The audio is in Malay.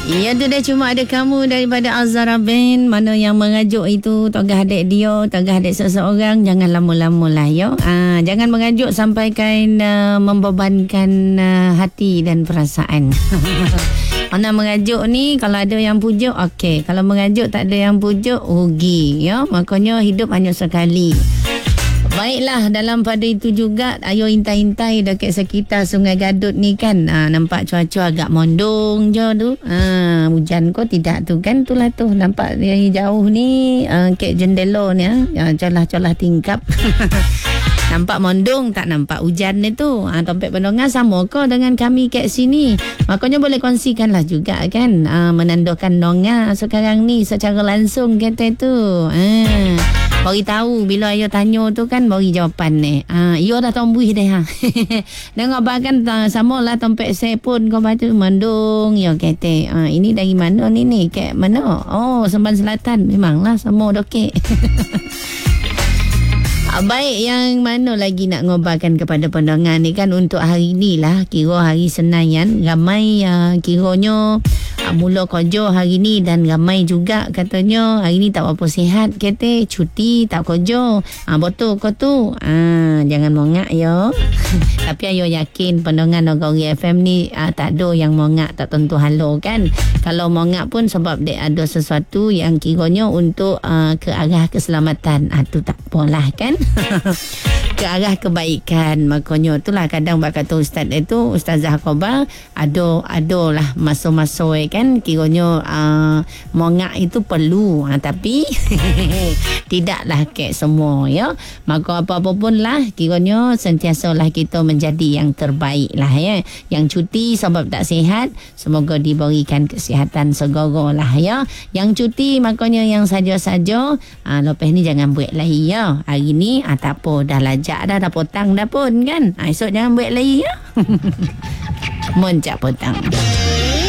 Ya tu dah cuma ada kamu daripada Azhara Band. Mana yang mengajuk itu Togah adik dia, Togah adik seseorang, jangan lama-lama lah ya. Jangan mengajuk sampaikan membebankan hati dan perasaan. Mana mengajuk ni, kalau ada yang pujuk okey, kalau mengajuk tak ada yang pujuk rugi ya. Makanya hidup hanya sekali. Baiklah, dalam pada itu juga ayo intai-intai dekat sekitar Sungai Gadut ni kan. Nampak cuaca agak mondong je tu. Hujan kau tidak tu kan. Itulah tu nampak dari jauh ni kek jendela ni celah-celah tingkap. Nampak mondong, tak nampak hujan ni tu. Tompek pendengar sama ke dengan kami kat sini? Makanya boleh kongsikanlah juga kan. Menandakan nonga sekarang ni secara langsung kata tu. Bagi tahu bila ayah tanya tu kan bagi jawapan ni. Ia dah tombuh dah ha. Dengar bahkan sama lah tompek saya pun kau baca mendung ya kata. Ini dari mana ni kat mana? Oh, Semban Selatan. Memanglah sama dokek. Baik, yang mana lagi nak ngobarkan kepada pendengar ni kan untuk hari ni lah, kira hari Senayan, ramai kiranya mula kerja hari ni dan ramai juga katanya hari ni tak apa sihat, kata cuti tak kerja. Betul ke tu? Jangan mongak ya. Tapi ayo yakin pendengar Nagari FM ni tak ada yang mongak tak tentu halo kan. Kalau mongak pun sebab dia ada sesuatu yang kiranya untuk ke arah keselamatan. Tu tak apalah kan. Ke arah kebaikan. Makanya itulah kadang bak kata ustaz itu, Ustazah Kobar, ada lah masa-masa kan kiranya mongak itu perlu, tapi tidaklah kek semua ya. Maka apa-apa pun lah kiranya sentiasalah kita menjadi yang terbaik lah ya. Yang cuti sebab tak sihat, semoga diberikan kesihatan segera lah ya. Yang cuti makanya yang saja-saja lepas ni jangan buat lagi ya. Hari ni tak apa, dah lajak dah potang dah pun kan. Esok jangan buat lagi ya. Moncak potang.